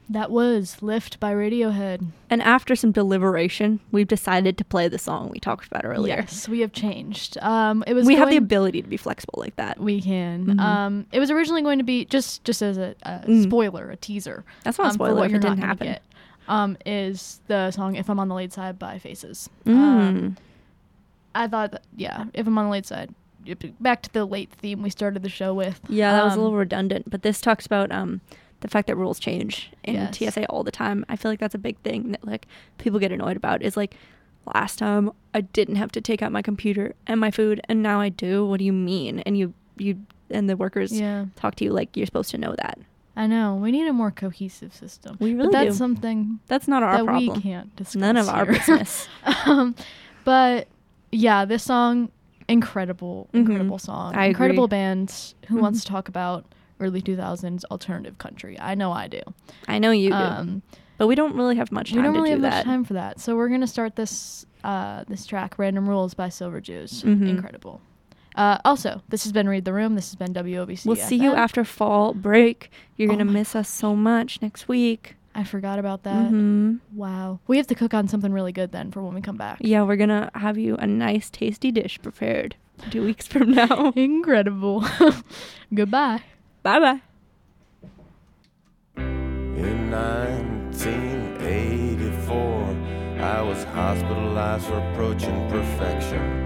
That was Lift by Radiohead. And after some deliberation, we've decided to play the song we talked about earlier. Yes, we have changed. We have the ability to be flexible like that. We can. It was originally going to be, just as a spoiler, a teaser. That's not a spoiler for what if you're it didn't not happen. Get, is the song If I'm on the Late Side by Faces. I thought, If I'm on the Late Side. Back to the late theme we started the show with. Yeah, that was a little redundant. But this talks about the fact that rules change in TSA all the time. I feel like that's a big thing that like people get annoyed about. Is like, last time I didn't have to take out my computer and my food, and now I do. What do you mean? And you and the workers talk to you like you're supposed to know that. I know. We need a more cohesive system. We really do. But that's do. something that's not our that problem. We can't discuss. None of our business. But yeah, this song, incredible song. I incredible agree. Band. Who wants to talk about early 2000s alternative country? I know I do. I know you do. But we don't really have much time to do that. We don't really have much time for that. So we're going to start this track, Random Rules by Silver Jews. Incredible. Also, this has been Read the Room. This has been WOBC. We'll see you after fall break. You're going to miss us so much next week. I forgot about that. Wow. We have to cook on something really good then for when we come back. Yeah, we're going to have you a nice, tasty dish prepared 2 weeks from now. Incredible. Goodbye. Bye-bye. In 1984, I was hospitalized for approaching perfection.